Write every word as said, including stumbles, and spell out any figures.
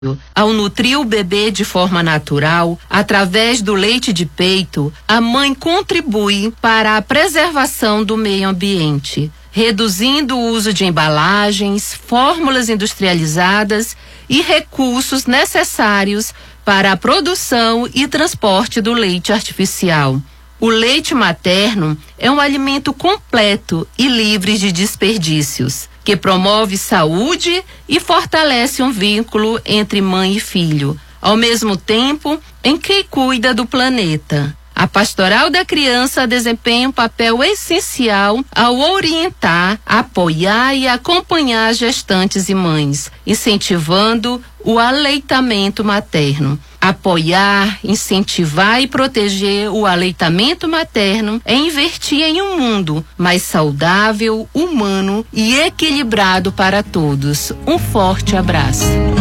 Ao nutrir o bebê de forma natural, através do leite de peito, a mãe contribui para a preservação do meio ambiente, reduzindo o uso de embalagens, fórmulas industrializadas e recursos necessários para a produção e transporte do leite artificial. O leite materno é um alimento completo e livre de desperdícios, que promove saúde e fortalece um vínculo entre mãe e filho, ao mesmo tempo em que cuida do planeta. A Pastoral da Criança desempenha um papel essencial ao orientar, apoiar e acompanhar gestantes e mães, incentivando o aleitamento materno. Apoiar, incentivar e proteger o aleitamento materno é investir em um mundo mais saudável, humano e equilibrado para todos. Um forte abraço.